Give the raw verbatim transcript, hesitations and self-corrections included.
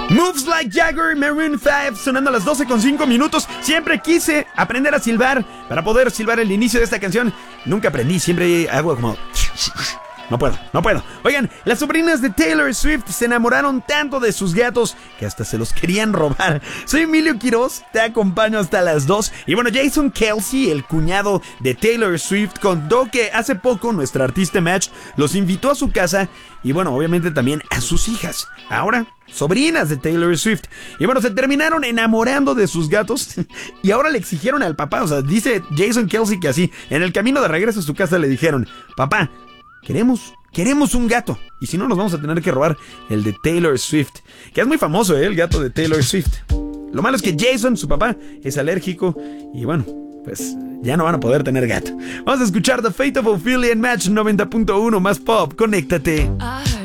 Moves Like Jagger, Maroon cinco, sonando a las doce con cinco minutos. Siempre quise aprender a silbar para poder silbar el inicio de esta canción. Nunca aprendí, siempre hago como... No puedo, no puedo. Oigan, las sobrinas de Taylor Swift se enamoraron tanto de sus gatos que hasta se los querían robar. Soy Emilio Quiroz, te acompaño hasta las dos. Y bueno, Jason Kelce, el cuñado de Taylor Swift, contó que hace poco nuestra artista Match los invitó a su casa y bueno, obviamente también a sus hijas. Ahora, sobrinas de Taylor Swift. Y bueno, se terminaron enamorando de sus gatos y ahora le exigieron al papá. O sea, dice Jason Kelce que así, en el camino de regreso a su casa le dijeron: papá, Queremos, queremos un gato. Y si no, nos vamos a tener que robar el de Taylor Swift. Que es muy famoso, ¿eh? El gato de Taylor Swift. Lo malo es que Jason, su papá, es alérgico. Y bueno, pues ya no van a poder tener gato. Vamos a escuchar The Fate of Ophelia en Match noventa punto uno más pop. Conéctate.